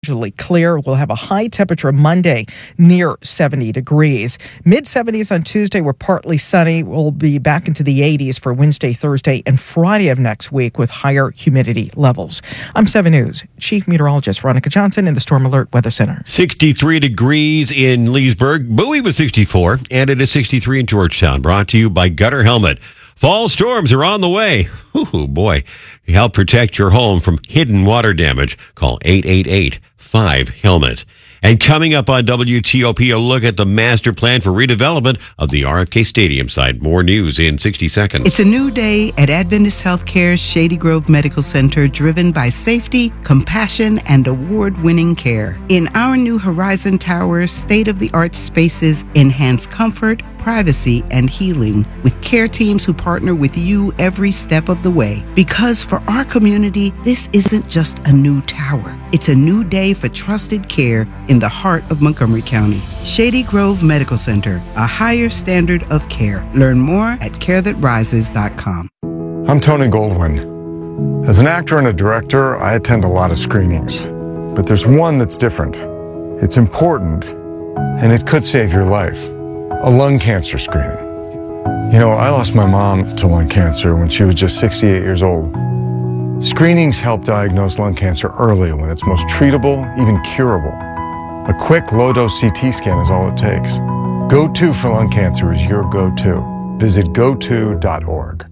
largely clear. We'll have a high temperature Monday near 70 degrees. Mid-70s on Tuesday. We're partly sunny. We'll be back into the 80s for Wednesday, Thursday, and Friday of next week with higher humidity levels. I'm 7 News Chief Meteorologist Veronica Johnson in the Storm Alert Weather Center. 63 degrees in Leesburg. Bowie was 64, and it is 63 in Georgetown. Brought to you by Gutter Helmet. Fall storms are on the way. Ooh, boy. Help protect your home from hidden water damage. Call 888-5HELMET. And coming up on WTOP, a look at the master plan for redevelopment of the RFK Stadium site. More news in 60 seconds. It's a new day at Adventist Healthcare's Shady Grove Medical Center, driven by safety, compassion, and award-winning care. In our new Horizon Tower, state-of-the-art spaces enhance comfort, privacy, and healing with care teams who partner with you every step of the way. Because for our community, this isn't just a new tower. It's a new day for trusted care in the heart of Montgomery County. Shady Grove Medical Center, a higher standard of care. Learn more at carethatrises.com. I'm Tony Goldwyn. As an actor and a director, I attend a lot of screenings. But there's one that's different. It's important, and it could save your life. A lung cancer screening. You know, I lost my mom to lung cancer when she was just 68 years old. Screenings help diagnose lung cancer early when it's most treatable, even curable. A quick low-dose CT scan is all it takes. Go-To for lung cancer is your go-to. Visit goto.org.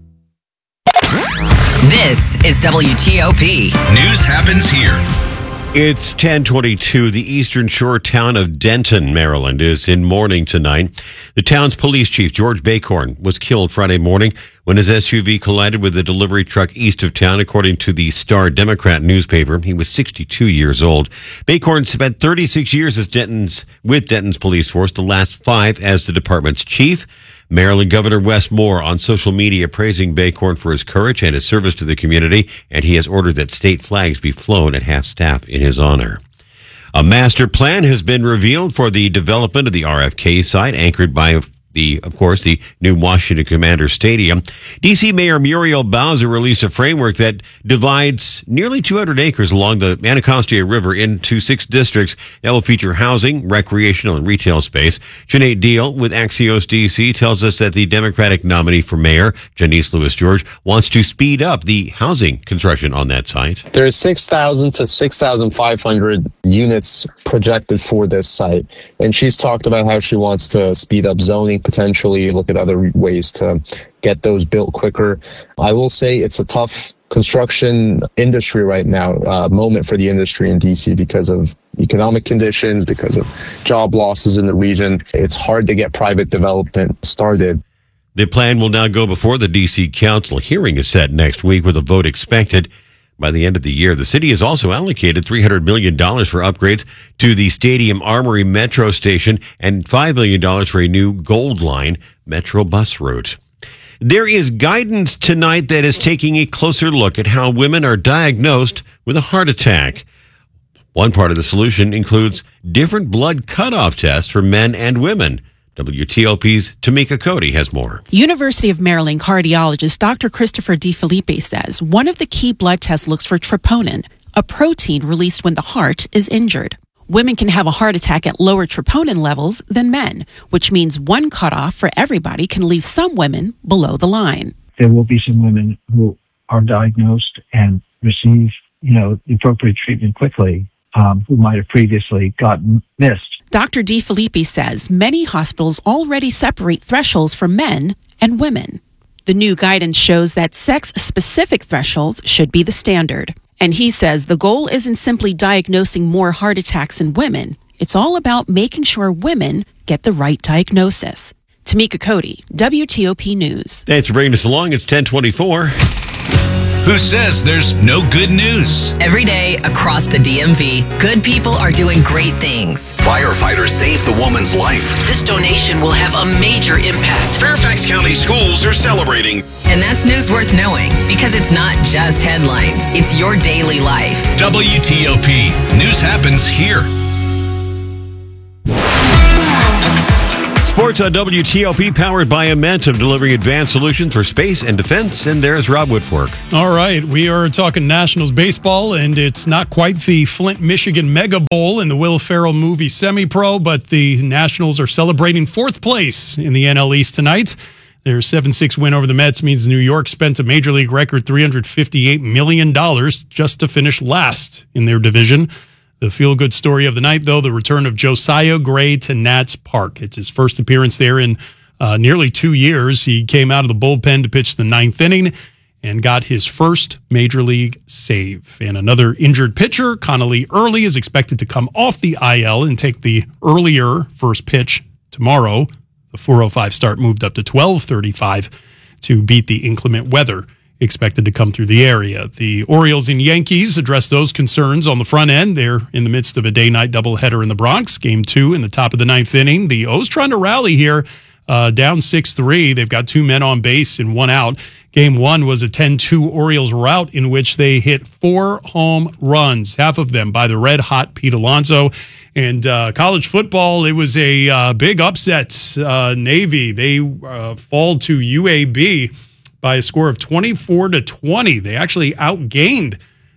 This is WTOP. News happens here. It's 10:22. The eastern shore town of Denton, Maryland, is in mourning tonight. The town's police chief, George Bacorn, was killed Friday morning when his SUV collided with a delivery truck east of town, according to the Star Democrat newspaper. He was 62 years old. Bacorn spent 36 years with Denton's police force, the last 5 as the department's chief. Maryland Governor Wes Moore on social media praising Bacorn for his courage and his service to the community, and he has ordered that state flags be flown at half-staff in his honor. A master plan has been revealed for the development of the RFK site, anchored by the new Washington Commanders Stadium. D.C. Mayor Muriel Bowser released a framework that divides nearly 200 acres along the Anacostia River into 6 districts that will feature housing, recreational, and retail space. Sinead Deal with Axios DC tells us that the Democratic nominee for mayor, Janice Lewis George, wants to speed up the housing construction on that site. There's 6,000 to 6,500 units projected for this site. And she's talked about how she wants to speed up zoning, potentially look at other ways to get those built quicker. I will say it's a tough construction industry right now, moment for the industry in DC because of economic conditions, because of job losses in the region. It's hard to get private development started. The plan will now go before the DC Council. Hearing is set next week with a vote expected by the end of the year. The city has also allocated $300 million for upgrades to the Stadium Armory Metro Station and $5 million for a new Gold Line Metro bus route. There is guidance tonight that is taking a closer look at how women are diagnosed with a heart attack. One part of the solution includes different blood cutoff tests for men and women. WTOP's Tamika Cody has more. University of Maryland cardiologist Dr. Christopher DeFilippi says one of the key blood tests looks for troponin, a protein released when the heart is injured. Women can have a heart attack at lower troponin levels than men, which means one cutoff for everybody can leave some women below the line. There will be some women who are diagnosed and receive, the appropriate treatment quickly, who might have previously gotten missed. Dr. DeFilippi says many hospitals already separate thresholds for men and women. The new guidance shows that sex-specific thresholds should be the standard. And he says the goal isn't simply diagnosing more heart attacks in women. It's all about making sure women get the right diagnosis. Tamika Cody, WTOP News. Thanks for bringing us along. It's 10:24. Who says there's no good news? Every day across the DMV, good people are doing great things. Firefighters saved the woman's life. This donation will have a major impact. Fairfax County schools are celebrating. And that's news worth knowing, because it's not just headlines. It's your daily life. WTOP. News happens here. Sports on WTOP, powered by Amentum, delivering advanced solutions for space and defense. And there's Rob Woodfork. All right, we are talking Nationals baseball, and it's not quite the Flint, Michigan Mega Bowl in the Will Ferrell movie Semi-Pro, but the Nationals are celebrating fourth place in the NL East tonight. Their 7-6 win over the Mets means New York spent a Major League record $358 million just to finish last in their division. The feel-good story of the night, though, the return of Josiah Gray to Nats Park. It's his first appearance there in nearly 2 years. He came out of the bullpen to pitch the ninth inning and got his first Major League save. And another injured pitcher, Connolly Early, is expected to come off the IL and take the earlier first pitch tomorrow. The 4:05 start moved up to 12:35 to beat the inclement weather expected to come through the area. The Orioles and Yankees address those concerns on the front end. They're in the midst of a day-night doubleheader in the Bronx. Game 2 in the top of the ninth inning. The O's trying to rally here, down 6-3. They've got 2 men on base and 1 out. Game 1 was a 10-2 Orioles rout in which they hit 4 home runs, half of them by the red-hot Pete Alonso. And college football, it was a big upset. Navy, they fall to UAB by a score of 24-20. They actually outgained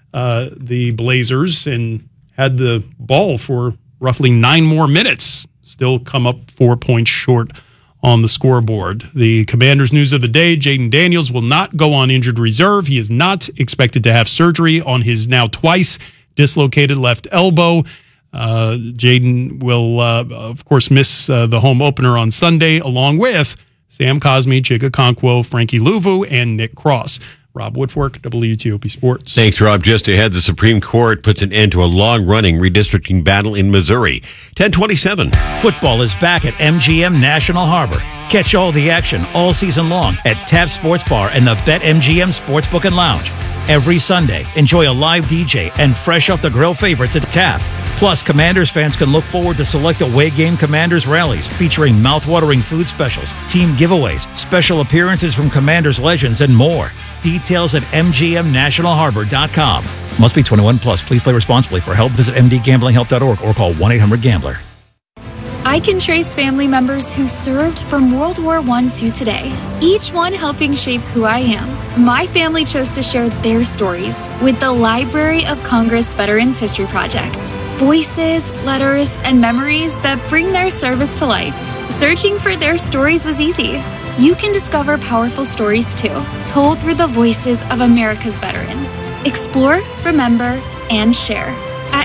the Blazers and had the ball for roughly 9 more minutes. Still come up 4 points short on the scoreboard. The Commanders' news of the day, Jaden Daniels will not go on injured reserve. He is not expected to have surgery on his now twice dislocated left elbow. Jaden will, of course, miss the home opener on Sunday, along with Sam Cosme, Chig Okonkwo, Frankie Louvu, and Nick Cross. Rob Woodfork, WTOP Sports. Thanks, Rob. Just ahead, the Supreme Court puts an end to a long-running redistricting battle in Missouri. 10:27. Football is back at MGM National Harbor. Catch all the action all season long at TAP Sports Bar and the BetMGM Sportsbook and Lounge. Every Sunday, enjoy a live DJ and fresh off the grill favorites at TAP. Plus, Commanders fans can look forward to select away game Commanders rallies featuring mouthwatering food specials, team giveaways, special appearances from Commanders legends, and more. Details at mgmnationalharbor.com. Must be 21 plus. Please play responsibly. For help, visit mdgamblinghelp.org or call 1-800-GAMBLER. I can trace family members who served from World War I to today, each one helping shape who I am. My family chose to share their stories with the Library of Congress Veterans History Project. Voices, letters, and memories that bring their service to life. Searching for their stories was easy. You can discover powerful stories too, told through the voices of America's veterans. Explore, remember, and share at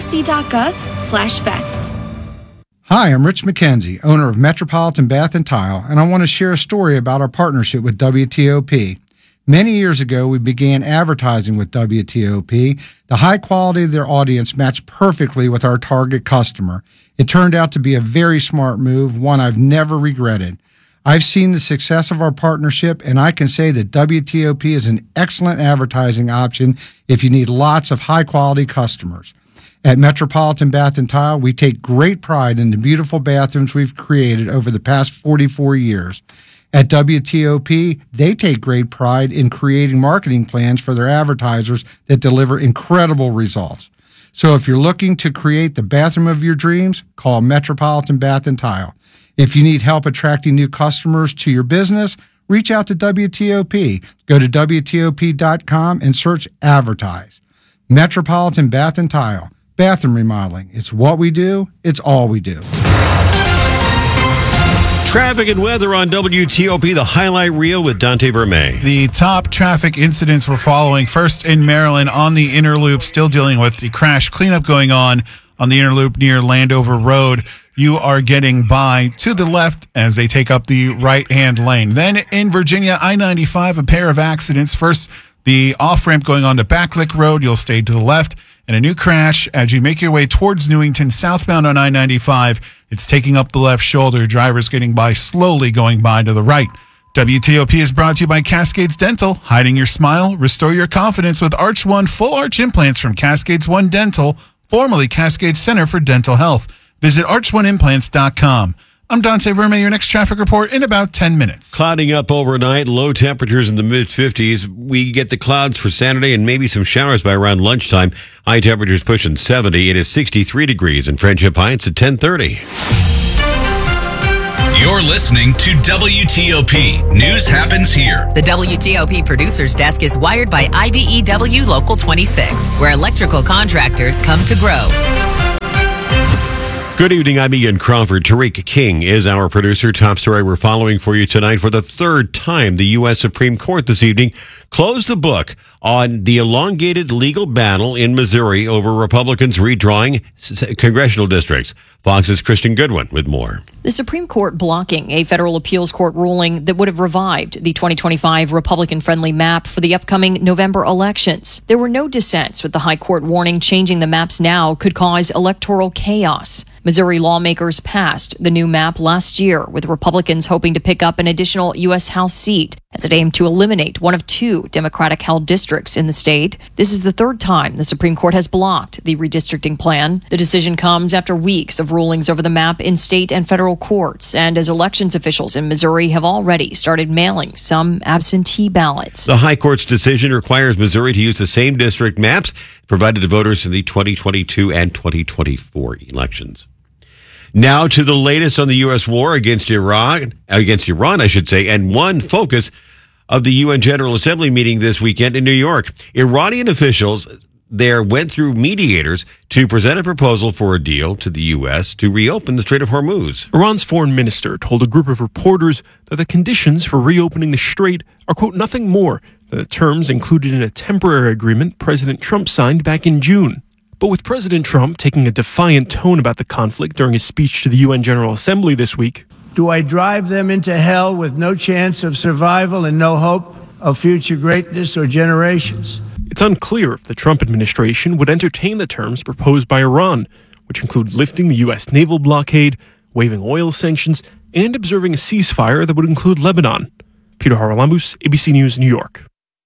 loc.gov/vets. Hi, I'm Rich McKenzie, owner of Metropolitan Bath and Tile, and I want to share a story about our partnership with WTOP. Many years ago, we began advertising with WTOP. The high quality of their audience matched perfectly with our target customer. It turned out to be a very smart move, one I've never regretted. I've seen the success of our partnership, and I can say that WTOP is an excellent advertising option if you need lots of high-quality customers. At Metropolitan Bath and Tile, we take great pride in the beautiful bathrooms we've created over the past 44 years. At WTOP, they take great pride in creating marketing plans for their advertisers that deliver incredible results. So if you're looking to create the bathroom of your dreams, call Metropolitan Bath and Tile. If you need help attracting new customers to your business, reach out to WTOP. Go to WTOP.com and search Advertise. Metropolitan Bath and Tile. Bathroom remodeling. It's what we do. It's all we do. Traffic and weather on WTOP, the highlight reel with Dante Vermey. The top traffic incidents we're following. First in Maryland on the inner loop, still dealing with the crash cleanup going on the inner loop near Landover Road. You are getting by to the left as they take up the right-hand lane. Then in Virginia, I-95, a pair of accidents. First, the off-ramp going on to Backlick Road. You'll stay to the left. And a new crash as you make your way towards Newington, southbound on I-95. It's taking up the left shoulder. Drivers getting by slowly, going by to the right. WTOP is brought to you by Cascades Dental. Hiding your smile, restore your confidence with Arch One full arch implants from Cascades One Dental, formerly Cascades Center for Dental Health. Visit arch1implants.com. I'm Dante Vermey, your next traffic report in about 10 minutes. Clouding up overnight, low temperatures in the mid-50s. We get the clouds for Saturday and maybe some showers by around lunchtime. High temperatures pushing 70. It is 63 degrees in Friendship Heights at 10:30. You're listening to WTOP. News happens here. The WTOP Producers Desk is wired by IBEW Local 26, where electrical contractors come to grow. Good evening, I'm Ian Crawford. Tariq King is our producer. Top story we're following for you tonight. For the third time, the U.S. Supreme Court this evening closed the book on the elongated legal battle in Missouri over Republicans redrawing congressional districts. Fox's Kristen Goodwin with more. The Supreme Court blocking a federal appeals court ruling that would have revived the 2025 Republican-friendly map for the upcoming November elections. There were no dissents, with the high court warning changing the maps now could cause electoral chaos. Missouri lawmakers passed the new map last year, with Republicans hoping to pick up an additional U.S. House seat as it aimed to eliminate one of two Democratic-held districts in the state. This is the third time the Supreme Court has blocked the redistricting plan. The decision comes after weeks of rulings over the map in state and federal courts, and as elections officials in Missouri have already started mailing some absentee ballots. The High Court's decision requires Missouri to use the same district maps provided to voters in the 2022 and 2024 elections. Now to the latest on the U.S. war against Iran, and one focus of the UN General Assembly meeting this weekend in New York. Iranian officials there went through mediators to present a proposal for a deal to the U.S. to reopen the Strait of Hormuz. Iran's foreign minister told a group of reporters that the conditions for reopening the strait are, quote, nothing more than the terms included in a temporary agreement President Trump signed back in June. But with President Trump taking a defiant tone about the conflict during his speech to the UN General Assembly this week. Do I drive them into hell with no chance of survival and no hope of future greatness or generations? It's unclear if the Trump administration would entertain the terms proposed by Iran, which include lifting the U.S. naval blockade, waiving oil sanctions, and observing a ceasefire that would include Lebanon. Peter Haralambous, ABC News, New York.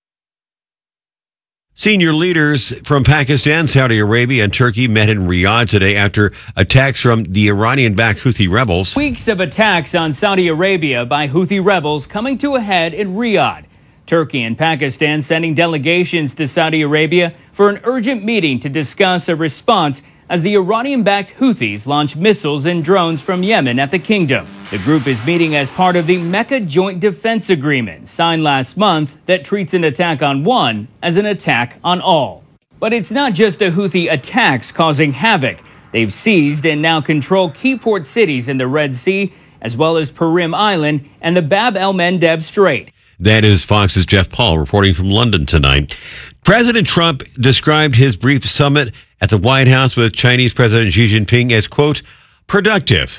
Senior leaders from Pakistan, Saudi Arabia, and Turkey met in Riyadh today after attacks from the Iranian-backed Houthi rebels. Weeks of attacks on Saudi Arabia by Houthi rebels coming to a head in Riyadh. Turkey and Pakistan sending delegations to Saudi Arabia for an urgent meeting to discuss a response as the Iranian-backed Houthis launch missiles and drones from Yemen at the kingdom. The group is meeting as part of the Mecca Joint Defense Agreement, signed last month, that treats an attack on one as an attack on all. But it's not just the Houthi attacks causing havoc. They've seized and now control key port cities in the Red Sea, as well as Purim Island and the Bab el-Mandeb Strait. That is Fox's Jeff Paul reporting from London tonight. President Trump described his brief summit at the White House with Chinese President Xi Jinping as, quote, productive.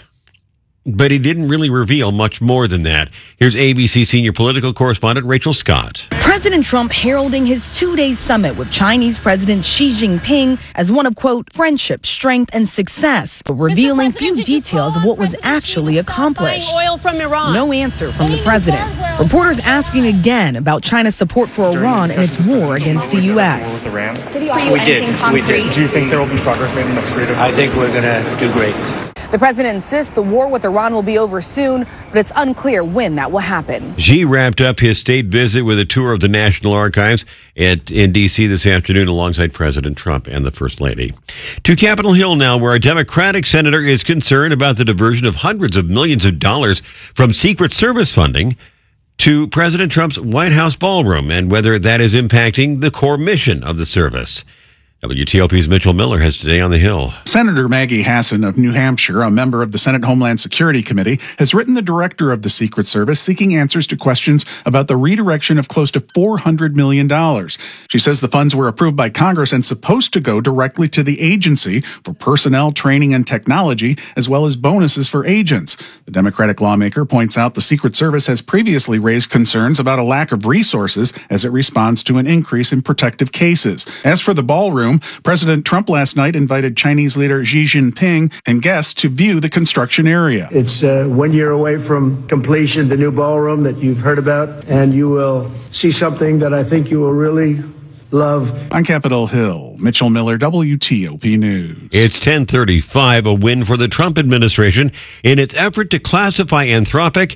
But he didn't really reveal much more than that. Here's ABC senior political correspondent Rachel Scott. President Trump heralding his two-day summit with Chinese President Xi Jinping as one of, quote, friendship, strength, and success, but revealing few details of what was actually accomplished. Oil from Iran. No answer from the president. Reporters asking again about China's support for Iran and its war against the U.S. We did. Do you think there will be progress made in the next 3 to 4 I think we're going to do great. The president insists the war with Iran will be over soon, but it's unclear when that will happen. Xi wrapped up his state visit with a tour of the National Archives in D.C. this afternoon alongside President Trump and the First Lady. To Capitol Hill now, where a Democratic senator is concerned about the diversion of hundreds of millions of dollars from Secret Service funding to President Trump's White House ballroom and whether that is impacting the core mission of the service. WTOP's Mitchell Miller has Today on the Hill. Senator Maggie Hassan of New Hampshire, a member of the Senate Homeland Security Committee, has written the director of the Secret Service seeking answers to questions about the redirection of close to $400 million. She says the funds were approved by Congress and supposed to go directly to the agency for personnel, training, and technology, as well as bonuses for agents. The Democratic lawmaker points out the Secret Service has previously raised concerns about a lack of resources as it responds to an increase in protective cases. As for the ballroom, President Trump last night invited Chinese leader Xi Jinping and guests to view the construction area. It's 1 year away from completion, the new ballroom that you've heard about, and you will see something that I think you will really love. On Capitol Hill, Mitchell Miller, WTOP News. It's 10:35, a win for the Trump administration in its effort to classify Anthropic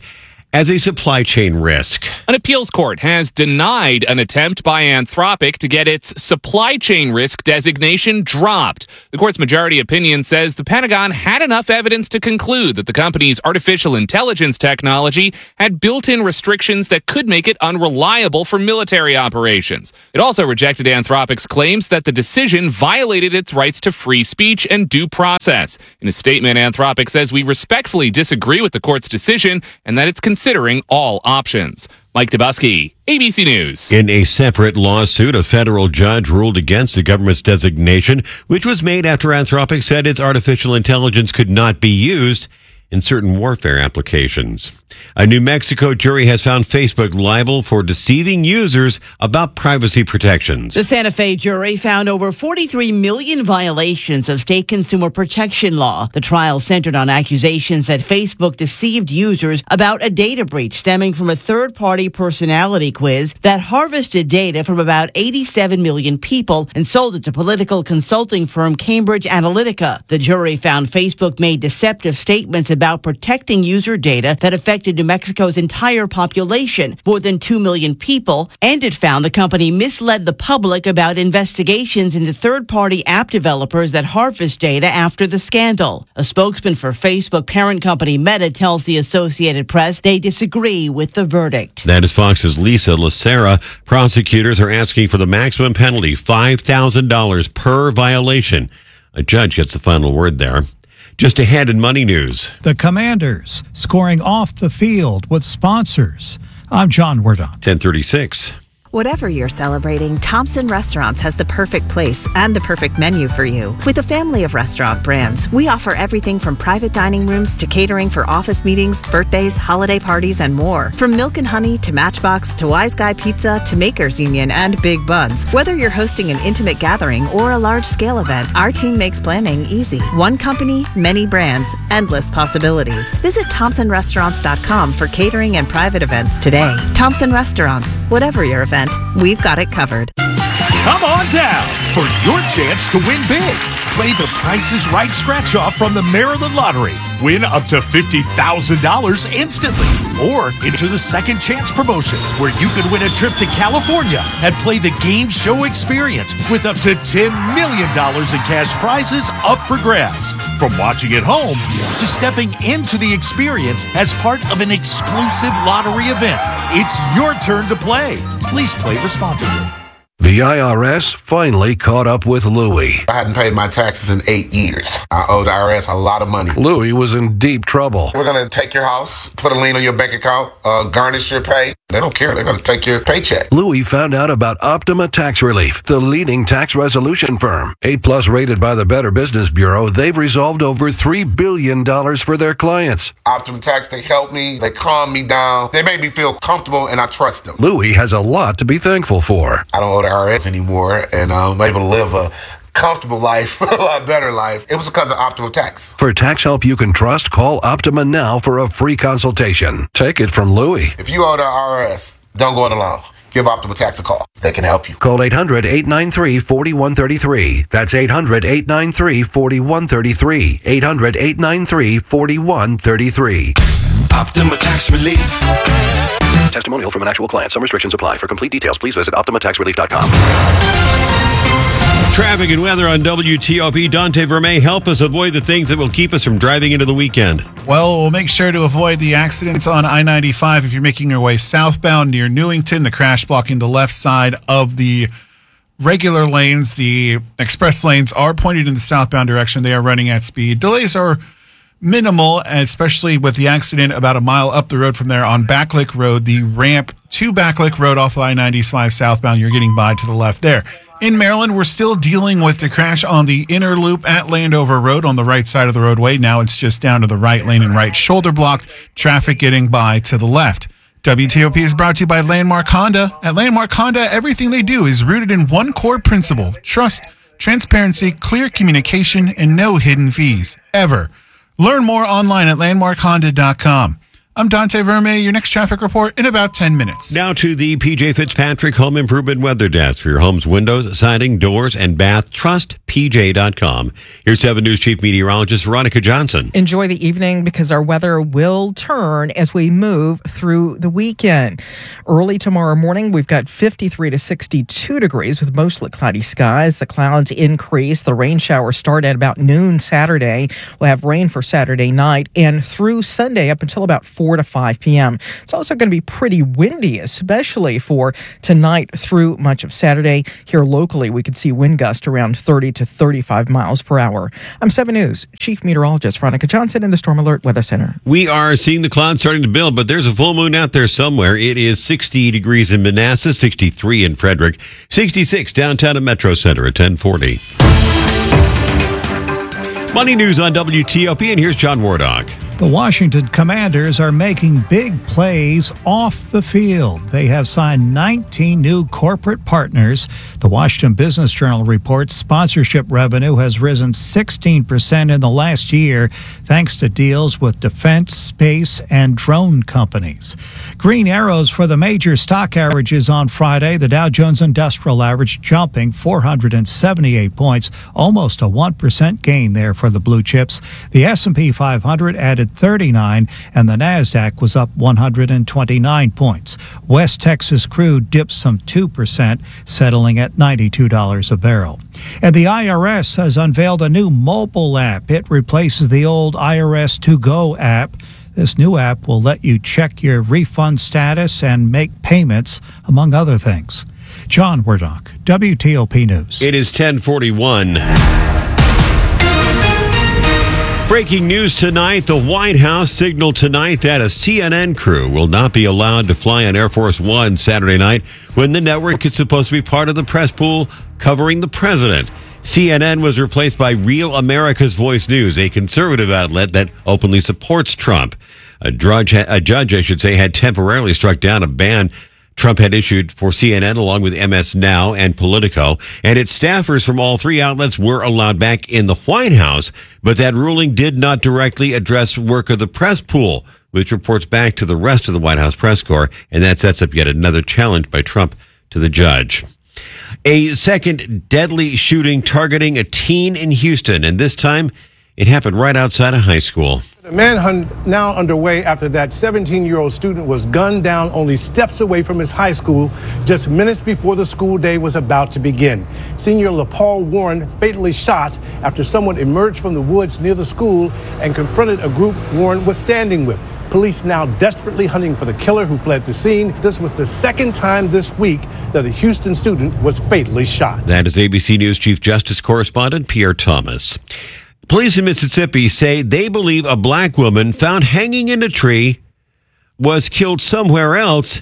as a supply chain risk. An appeals court has denied an attempt by Anthropic to get its supply chain risk designation dropped. The court's majority opinion says the Pentagon had enough evidence to conclude that the company's artificial intelligence technology had built-in restrictions that could make it unreliable for military operations. It also rejected Anthropic's claims that the decision violated its rights to free speech and due process. In a statement, Anthropic says, "We respectfully disagree with the court's decision and that it's considering all options." Mike Dubusky, ABC News. In a separate lawsuit, a federal judge ruled against the government's designation, which was made after Anthropic said its artificial intelligence could not be used in certain warfare applications. A New Mexico jury has found Facebook liable for deceiving users about privacy protections. The Santa Fe jury found over 43 million violations of state consumer protection law. The trial centered on accusations that Facebook deceived users about a data breach stemming from a third-party personality quiz that harvested data from about 87 million people and sold it to political consulting firm Cambridge Analytica. The jury found Facebook made deceptive statements about protecting user data that affected New Mexico's entire population, more than 2 million people, and it found the company misled the public about investigations into third-party app developers that harvest data after the scandal. A spokesman for Facebook parent company Meta tells the Associated Press they disagree with the verdict. That is Fox's Lisa Lacera. Prosecutors are asking for the maximum penalty, $5,000 per violation. A judge gets the final word there. Just ahead in Money News. The Commanders scoring off the field with sponsors. I'm John Wardon. 10:36. Whatever you're celebrating, Thompson Restaurants has the perfect place and the perfect menu for you. With a family of restaurant brands, we offer everything from private dining rooms to catering for office meetings, birthdays, holiday parties, and more. From Milk and Honey to Matchbox to Wise Guy Pizza to Makers Union and Big Buns. Whether you're hosting an intimate gathering or a large-scale event, our team makes planning easy. One company, many brands, endless possibilities. Visit ThompsonRestaurants.com for catering and private events today. Thompson Restaurants, whatever your event, we've got it covered. Come on down for your chance to win big. Play the Price is Right scratch-off from the Maryland Lottery. Win up to $50,000 instantly. Or into the Second Chance promotion, where you could win a trip to California and play the game show experience with up to $10 million in cash prizes up for grabs. From watching at home to stepping into the experience as part of an exclusive lottery event. It's your turn to play. Please play responsibly. The IRS finally caught up with Louie. I hadn't paid my taxes in 8 years. I owed the IRS a lot of money. Louie was in deep trouble. We're going to take your house, put a lien on your bank account, garnish your pay. They don't care. They're going to take your paycheck. Louie found out about Optima Tax Relief, the leading tax resolution firm. A+ rated by the Better Business Bureau, they've resolved over $3 billion for their clients. Optima Tax, they help me. They calm me down. They make me feel comfortable, and I trust them. Louie has a lot to be thankful for. I don't owe the IRS anymore, and I'm able to live a comfortable life, a lot better life. It was because of Optima Tax. For tax help you can trust, call Optima now for a free consultation. Take it from Louie. If you owe the IRS, don't go it alone. Give Optima Tax a call. They can help you. Call 800-893-4133. That's 800-893-4133. 800-893-4133. Optima Tax Relief. Testimonial from an actual client. Some restrictions apply. For complete details, please visit OptimaTaxRelief.com. Traffic and weather on WTOP. Dante Vermey, help us avoid the things that will keep us from driving into the weekend. Well, we'll make sure to avoid the accidents on I-95 if you're making your way southbound near Newington. The crash blocking the left side of the regular lanes. The express lanes are pointed in the southbound direction. They are running at speed. Delays are minimal, especially with the accident about a mile up the road from there on Backlick Road, the ramp to Backlick Road off of I-95 southbound. You're getting by to the left there. In Maryland, we're still dealing with the crash on the inner loop at Landover Road on the right side of the roadway. Now it's just down to the right lane and right shoulder blocked. Traffic getting by to the left. WTOP is brought to you by Landmark Honda. At Landmark Honda, everything they do is rooted in one core principle: trust, transparency, clear communication, and no hidden fees, ever. Learn more online at landmarkhonda.com. I'm Dante Verme. Your next traffic report in about 10 minutes. Now to the PJ Fitzpatrick Home Improvement Weather Desk for your home's windows, siding, doors, and bath. Trust PJ.com. Here's 7 News Chief Meteorologist Veronica Johnson. Enjoy the evening because our weather will turn as we move through the weekend. Early tomorrow morning, we've got 53 to 62 degrees with mostly cloudy skies. The clouds increase. The rain showers start at about noon Saturday. We'll have rain for Saturday night and through Sunday up until about 4 to 5 p.m. It's also going to be pretty windy, especially for tonight through much of Saturday. Here locally, we could see wind gusts around 30 to 35 miles per hour. I'm 7 News Chief Meteorologist Veronica Johnson in the Storm Alert Weather Center. We are seeing the clouds starting to build, but there's a full moon out there somewhere. It is 60 degrees in Manassas, 63 in Frederick, 66 downtown at Metro Center at 1040. Money news on WTOP, and here's John Wardock. The Washington Commanders are making big plays off the field. They have signed 19 new corporate partners. The Washington Business Journal reports sponsorship revenue has risen 16% in the last year, thanks to deals with defense, space, and drone companies. Green arrows for the major stock averages on Friday. The Dow Jones Industrial Average jumping 478 points, almost a 1% gain there for the blue chips. The S&P 500 added 39, and the NASDAQ was up 129 points. West Texas crude dipped some 2%, settling at $92 a barrel. And the IRS has unveiled a new mobile app. It replaces the old IRS To Go app. This new app will let you check your refund status and make payments, among other things. John Wardock, WTOP News. It is 1041. Breaking news tonight, the White House signaled tonight that a CNN crew will not be allowed to fly on Air Force One Saturday night when the network is supposed to be part of the press pool covering the president. CNN was replaced by Real America's Voice News, a conservative outlet that openly supports Trump. A judge, had temporarily struck down a ban Trump had issued for CNN along with MS Now and Politico, and its staffers from all 3 outlets were allowed back in the White House, but that ruling did not directly address work of the press pool, which reports back to the rest of the White House press corps, and that sets up yet another challenge by Trump to the judge. A second deadly shooting targeting a teen in Houston, and this time it happened right outside a high school. The manhunt now underway after that 17-year-old student was gunned down only steps away from his high school just minutes before the school day was about to begin. Senior LaPaul Warren fatally shot after someone emerged from the woods near the school and confronted a group Warren was standing with. Police now desperately hunting for the killer who fled the scene. This was the second time this week that a Houston student was fatally shot. That is ABC News Chief Justice Correspondent Pierre Thomas. Police in Mississippi say they believe a black woman found hanging in a tree was killed somewhere else,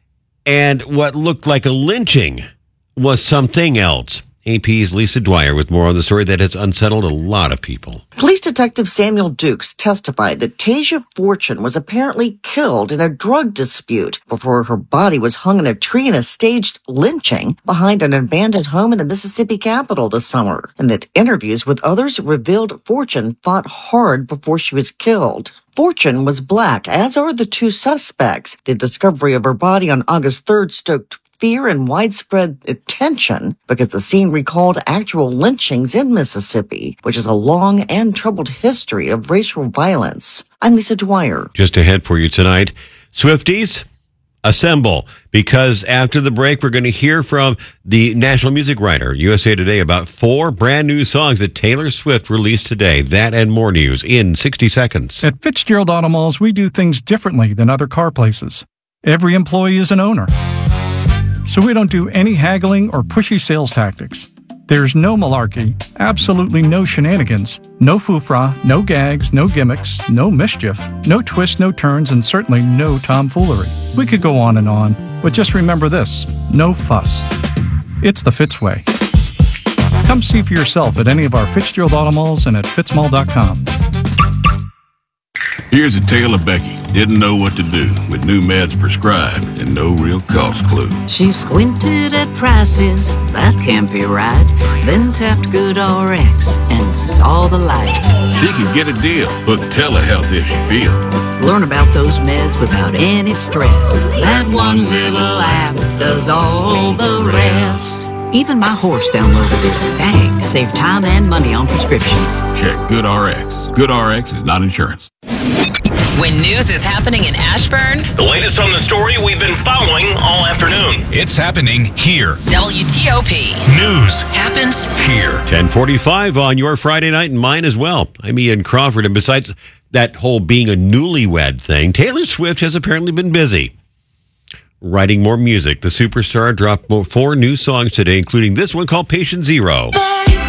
and what looked like a lynching was something else. AP's Lisa Dwyer with more on the story that has unsettled a lot of people. Police Detective Samuel Dukes testified that Tasia Fortune was apparently killed in a drug dispute before her body was hung in a tree in a staged lynching behind an abandoned home in the Mississippi capital this summer, and that interviews with others revealed Fortune fought hard before she was killed. Fortune was black, as are the 2 suspects. The discovery of her body on August 3rd stoked fear and widespread attention because the scene recalled actual lynchings in Mississippi, which is a long and troubled history of racial violence. I'm Lisa Dwyer. Just ahead for you tonight, Swifties, assemble, because after the break, we're going to hear from the national music writer, USA Today, about 4 brand new songs that Taylor Swift released today. That and more news in 60 seconds. At Fitzgerald Auto Malls, we do things differently than other car places. Every employee is an owner. So we don't do any haggling or pushy sales tactics. There's no malarkey, absolutely no shenanigans, no foofra, no gags, no gimmicks, no mischief, no twists, no turns, and certainly no tomfoolery. We could go on, but just remember this, no fuss. It's the Fitz way. Come see for yourself at any of our Fitzgerald Auto Malls and at fitzmall.com. Here's a tale of Becky. Didn't know what to do with new meds prescribed and no real cost clue. She squinted at prices, that can't be right. Then tapped GoodRx and saw the light. She can get a deal. Book telehealth if she feels. Learn about those meds without any stress. That one little app does all the rest. Even my horse downloaded it. Dang, save time and money on prescriptions. Check GoodRx. GoodRx is not insurance. When news is happening in Ashburn, the latest on the story we've been following all afternoon. It's happening here. WTOP. News happens here. 10:45 on your Friday night and mine as well. I'm Ian Crawford, and besides that whole being a newlywed thing, Taylor Swift has apparently been busy writing more music. The superstar dropped 4 new songs today, including this one called Patient Zero.